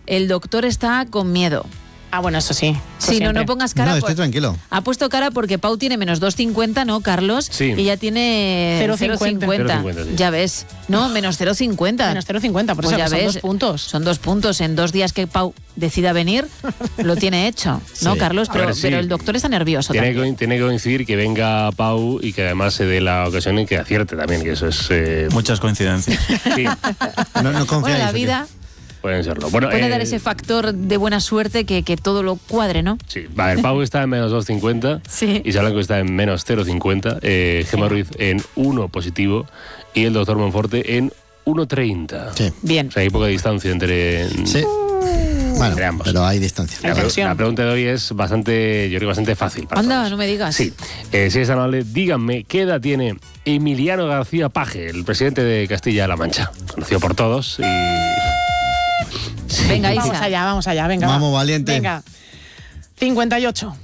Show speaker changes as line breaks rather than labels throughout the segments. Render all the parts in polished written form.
el doctor está con miedo.
Ah, bueno, eso sí.
Sí, no pongas cara.
No, estoy tranquilo.
Ha puesto cara porque Pau tiene menos 2,50, ¿no, Carlos?
Sí.
Y ella tiene
0,50.
0,50, sí.
Ya ves. No, menos 0,50.
Menos 0,50, por
Pues
eso
ya
son
ves,
2 puntos.
Son 2 puntos. En 2 días que Pau decida venir, lo tiene hecho, ¿no,
Sí.
Carlos?
A ver, sí.
Pero el doctor está nervioso también.
Tiene que coincidir que venga Pau y que además se dé la ocasión en que acierte también, que eso es...
Muchas coincidencias.
sí,
No
Bueno,
confiáis.
la
¿o qué?
vida
pueden serlo. Bueno,
puede dar ese factor de buena suerte que todo lo cuadre, ¿no?
Sí, a ver, Pau está en menos 2,50,
Sí.
Isa Blanco está en menos 0,50, Gemma Ruiz en 1 positivo y el doctor Monforte en 1,30.
Sí.
Bien.
O sea, hay poca distancia entre...
Sí. Bueno,
Entre ambos.
pero hay distancia.
La pregunta de hoy es bastante, yo creo, bastante fácil para
Anda,
todos.
no me digas.
Sí, si es amable, díganme qué edad tiene Emiliano García Paje, el presidente de Castilla-La Mancha, conocido por todos y...
Venga,
Vamos
Isa.
allá, venga.
Vamos,
va.
valiente.
Venga. 58.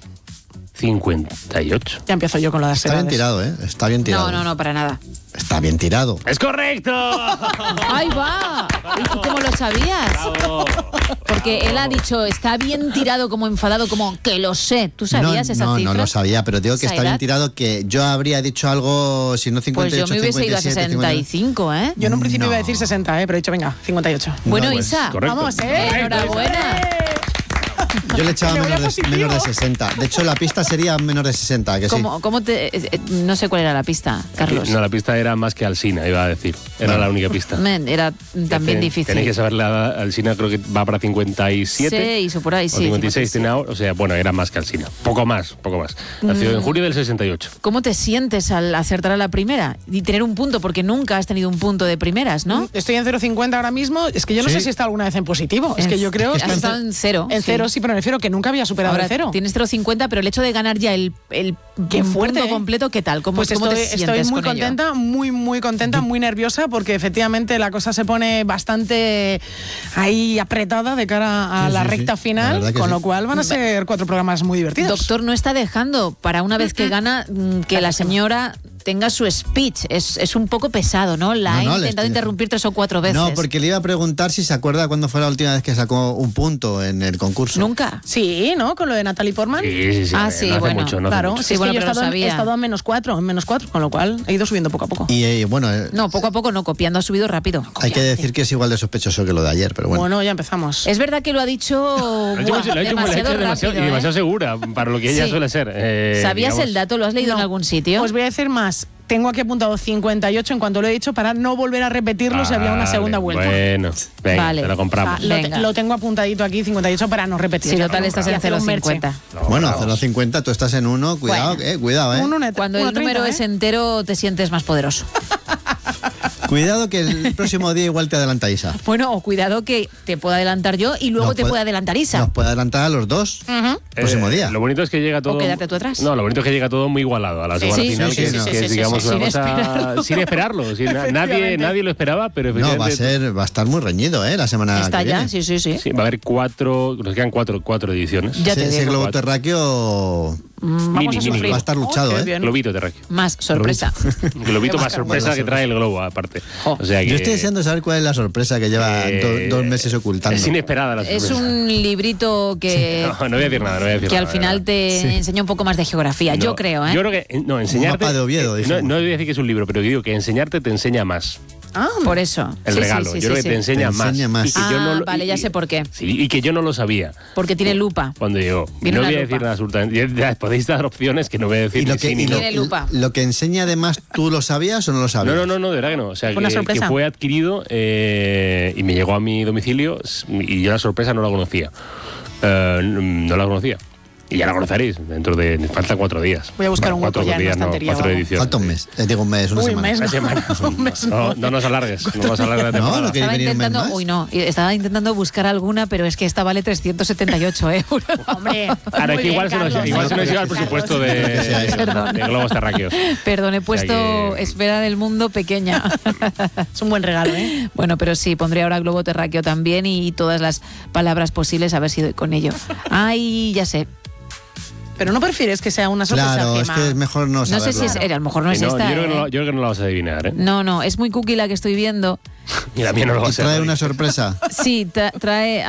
58.
Ya empiezo yo con lo de las
Está bien
edades.
tirado, ¿eh? Está bien tirado.
No, para nada.
Está bien tirado.
¡Es correcto!
¡Ahí va! ¿Y tú cómo lo sabías?
¡Bravo!
Porque él ha dicho, está bien tirado, como enfadado, como que lo sé. ¿Tú sabías esa cifra?
No lo sabía, pero digo que
¿Esa
está bien
edad?
tirado, que yo habría dicho algo, si no 58,
Pues yo me hubiese ido a
57,
65, ¿eh?
Yo en un principio
No.
iba a decir 60, pero he dicho, venga, 58.
Bueno,
pues,
Isa,
correcto.
Vamos,
enhorabuena.
Yo le echaba
Le voy a
menos de
positivo.
60. De hecho, la pista sería menos de 60, que sí.
¿Cómo te...? No sé cuál era la pista, Carlos.
No, la pista era más que Alsina, iba a decir. Era
Vale.
la única pista.
Men, era también difícil.
Tenéis que saber la edad. Alsina creo que va para 57.
6 o por ahí,
o
sí.
56 tiene ahora. O sea, bueno, era más que Alsina. Poco más. Nació en julio del 68.
¿Cómo te sientes al acertar a la primera? Y tener un punto, porque nunca has tenido un punto de primeras, ¿no?
Estoy en 0,50 ahora mismo. Es que yo no
Sí.
sé si está alguna vez en positivo. Es que yo creo
Has estado en cero.
En cero, sí, pero me refiero que nunca había superado
Ahora
el cero.
tienes 0,50, pero el hecho de ganar ya el
Qué fuerte,
punto
¿eh?
completo, ¿qué tal? ¿Cómo
Pues
te sientes
estoy muy
con ello?
contenta, muy contenta, muy nerviosa, porque efectivamente la cosa se pone bastante ahí apretada de cara a
Sí,
la
sí,
recta
sí. La
final,
verdad que
con
sí.
lo cual van a ser 4 programas muy divertidos.
Doctor no está dejando para una vez que gana que la señora tenga su speech. Es un poco pesado, ¿no? La ha
No, le
intentado
estoy-
interrumpir 3 o 4 veces.
No, porque le iba a preguntar si se acuerda cuándo fue la última vez que sacó un punto en el concurso.
Nunca.
Sí, ¿no? Con lo de Natalie Portman.
Sí.
Ah, sí,
no hace
bueno,
mucho, no hace
Claro,
mucho.
sí, es
bueno,
que yo
pero
he
lo sabía.
estado en menos 4, con lo cual he ido subiendo poco a poco.
Y bueno,
No, poco a poco no, copiando ha subido rápido.
hay que decir que es igual de sospechoso que lo de ayer, pero bueno.
Bueno, ya empezamos.
Es verdad que lo ha dicho
Lo ha hecho
demasiado rápido,
y demasiado
¿eh?
segura para lo que ella
Sí.
suele ser.
¿Sabías
digamos.
el dato? ¿Lo has leído en
No.
algún sitio?
Pues voy a decir más. Tengo aquí apuntado 58 en cuanto lo he dicho para no volver a repetirlo si había una segunda vuelta.
Bueno, venga,
Vale.
te la compramos.
O sea,
Venga.
lo tengo apuntadito aquí, 58, para no repetir.
Si total estás en
Y hacer un merche.
0,50.
Bueno,
Vamos.
0,50, tú estás en 1, cuidado,
Bueno.
cuidado,
Un net-
Cuando el
1,30,
número
¿eh?
es entero, te sientes más poderoso.
Cuidado que el próximo día igual te adelanta Isa.
Bueno, o cuidado que te puedo adelantar yo y luego
Nos
te
puede-
puede adelantar Isa.
Nos puede adelantar a los dos. Próximo día.
Lo bonito es que llega todo.
quedarte tú atrás.
No, lo bonito es que llega todo muy igualado a la semana
Sí,
final,
sí,
que,
sí,
es-
sí,
que es,
sí,
digamos,
sí,
una
sin
cosa
esperarlo.
sin esperarlo. Nadie lo esperaba, pero
No,
efectivamente.
va a estar muy reñido, la semana
Está
que
ya,
viene.
sí.
Sí, va a haber nos quedan cuatro ediciones.
Ya te
Ese
digo.
globo terráqueo
Vamos a sufrir.
va a estar luchado,
Qué
¿eh?
bien.
Globito terráqueo.
Más sorpresa.
Globito más sorpresa
Bueno,
que trae el globo, aparte.
Jo.
O sea que,
Yo estoy deseando saber cuál es la sorpresa que lleva dos meses ocultando.
Es inesperada la sorpresa.
Es un librito que,
No voy a decir nada, no voy a decir
que
nada.
al final te enseña un poco más de geografía.
No,
Yo creo, ¿eh?
Yo creo que enseñarte.
mapa de Oviedo,
no,
dijimos.
no voy a decir que es un libro, pero digo que enseñarte te enseña más.
Ah,
Por eso.
El
Sí,
regalo.
sí,
yo creo que te enseña
Te enseña más.
Y que yo no lo-
vale, ya sé por qué.
Sí, y que yo no lo sabía
Porque tiene lupa.
cuando llegó.
Viene
No
una
voy a
lupa.
decir nada absolutamente. Ya podéis dar opciones que no voy a decir
Y lo
ni
que,
sí ni
y
no.
Tiene lupa.
lo que enseña además, ¿tú lo sabías o no lo sabías?
No, de verdad que no. O sea,
Fue una
que
sorpresa.
fue adquirido y me llegó a mi domicilio y yo la sorpresa no la conocía. No la conocía. Y ya la conoceréis dentro de... Faltan 4 días.
Voy a buscar un hueco
4
ya en la
días, no,
estantería o
4
algo.
ediciones.
Falta un mes. Digo un mes, una
Uy,
semana.
mes,
Una semana.
Un mes no.
No nos alargues. No nos alargues la
No,
temporada.
no quería
Estaba
venir un mes
intentando,
más.
uy no, estaba intentando buscar alguna, pero es que esta vale 378 euros.
Hombre,
Ahora
muy
que igual,
bien,
se nos
Carlos.
llega el presupuesto
Que sea eso.
de globos terráqueos.
Perdón, he puesto
que-
Esfera del Mundo pequeña.
Es un buen regalo, ¿eh?
Bueno, pero sí, pondré ahora globo terráqueo también y todas las palabras posibles a ver si doy con ello. Ay, ya sé.
Pero no prefieres que sea una sorpresa,
Claro, es
Gemma?
que es mejor no
No
saberlo.
sé si es, a lo mejor no es
No,
esta.
yo, creo que no,
¿eh?
yo creo que no la vas a adivinar, ¿eh?
No, es muy cookie la que estoy viendo.
Y la mía no lo va a
Y
ser.
trae una sorpresa.
Sí, trae